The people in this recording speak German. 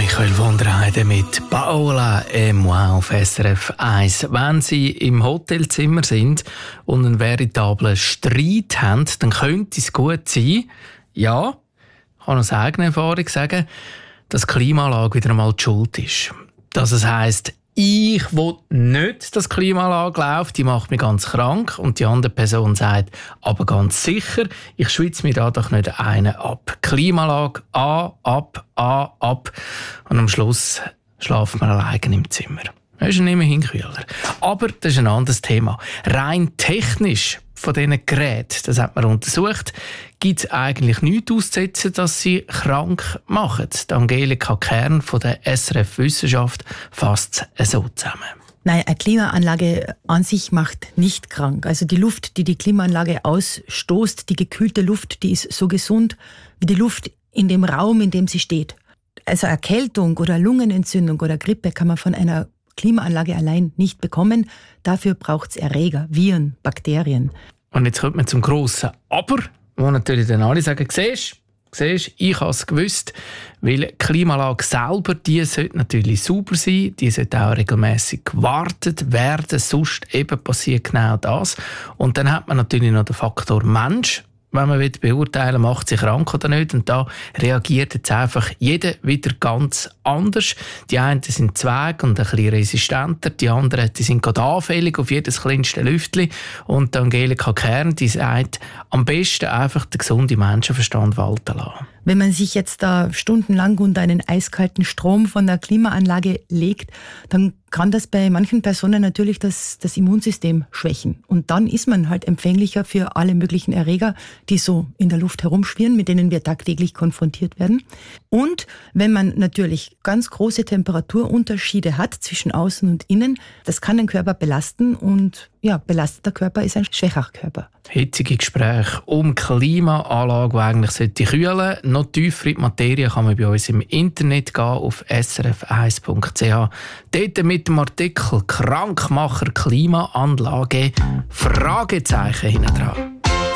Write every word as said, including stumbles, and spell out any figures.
Michael von der Heide mit Paola et moi auf S R F eins. Wenn Sie im Hotelzimmer sind und einen veritablen Streit haben, dann könnte es gut sein, ja, ich kann aus eigener Erfahrung sagen, dass die Klimaanlage wieder einmal die Schuld ist. Dass es heisst, ich will nicht, dass die Klimaanlage läuft, die macht mich ganz krank. Und die andere Person sagt, aber ganz sicher, ich schwitze mir da doch nicht einen ab. Klimaanlage an, ab, an, ab. Und am Schluss schlaft man alleine im Zimmer. Das ist immerhin kühler. Aber das ist ein anderes Thema. Rein technisch von diesen Geräten, das hat man untersucht, gibt es eigentlich nichts auszusetzen, dass sie krank machen. Die Angelika Kern von der S R F Wissenschaft fasst es so zusammen. Nein, eine Klimaanlage an sich macht nicht krank. Also die Luft, die die Klimaanlage ausstoßt, die gekühlte Luft, die ist so gesund wie die Luft in dem Raum, in dem sie steht. Also Erkältung oder Lungenentzündung oder Grippe kann man von einer Klimaanlage allein nicht bekommen. Dafür braucht es Erreger, Viren, Bakterien. Und jetzt kommt man zum grossen Aber, wo natürlich dann alle sagen, siehst Siehst, ich habe es gewusst, weil die Klimaanlage selber, die sollte natürlich sauber sein, die sollte auch regelmässig gewartet werden, sonst eben passiert genau das. Und dann hat man natürlich noch den Faktor Mensch, wenn man beurteilen will, macht sie krank oder nicht. Und da reagiert jetzt einfach jeder wieder ganz anders. Die einen sind zweig und ein bisschen resistenter, die anderen die sind gerade anfällig auf jedes kleinste Lüftchen. Und Angelika Kern, die sagt, am besten einfach den gesunden Menschenverstand walten lassen. Wenn man sich jetzt da stundenlang unter einen eiskalten Strom von der Klimaanlage legt, dann kann das bei manchen Personen natürlich das, das Immunsystem schwächen. Und dann ist man halt empfänglicher für alle möglichen Erreger, die so in der Luft herumschwirren, mit denen wir tagtäglich konfrontiert werden. Und wenn man natürlich ganz große Temperaturunterschiede hat zwischen außen und innen, das kann den Körper belasten und ja, belasteter Körper ist ein schwächerer Körper. Hitzige Gespräche um Klimaanlage, die eigentlich sollte kühlen. Noch tiefer in die Materie kann man bei uns im Internet gehen, auf s r f eins punkt c h. Dort mit dem Artikel «Krankmacher Klimaanlage» Fragezeichen hinten dran.